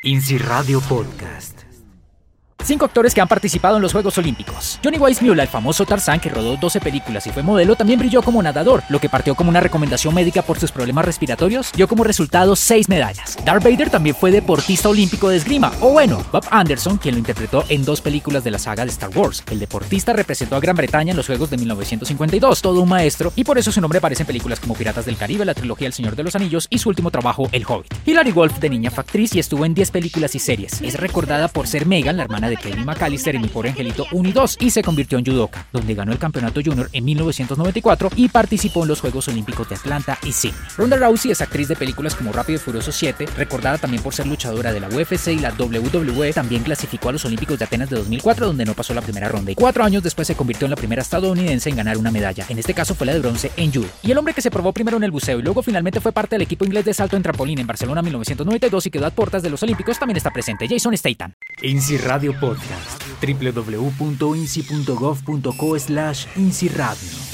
INSI Radio Podcast. 5 actores que han participado en los Juegos Olímpicos. Johnny Weissmuller, el famoso Tarzán que rodó 12 películas y fue modelo, también brilló como nadador, lo que partió como una recomendación médica por sus problemas respiratorios, dio como resultado 6 medallas. Darth Vader también fue deportista olímpico de esgrima, o bueno, Bob Anderson, quien lo interpretó en 2 películas de la saga de Star Wars. El deportista representó a Gran Bretaña en los Juegos de 1952, todo un maestro, y por eso su nombre aparece en películas como Piratas del Caribe, la trilogía El Señor de los Anillos y su último trabajo, El Hobbit. Hilary Wolf, de niña fue actriz y estuvo en 10 películas y series. Es recordada por ser Megan, la hermana de Kevin McAllister en Mi Pobre Angelito 1 y 2, y se convirtió en judoka, donde ganó el campeonato junior en 1994 y participó en los Juegos Olímpicos de Atlanta y Sydney. Ronda Rousey es actriz de películas como Rápido y Furioso 7, recordada también por ser luchadora de la UFC y la WWE. También clasificó a los Olímpicos de Atenas de 2004, donde no pasó la primera ronda, y 4 años después se convirtió en la primera estadounidense en ganar una medalla. En este caso fue la de bronce en judo. Y el hombre que se probó primero en el buceo y luego finalmente fue parte del equipo inglés de salto en trampolín en Barcelona 1992 y quedó a puertas de los Olímpicos, también está presente Jason Statham. INSI Radio Podcast. www.insi.gov.co/INSI Radio.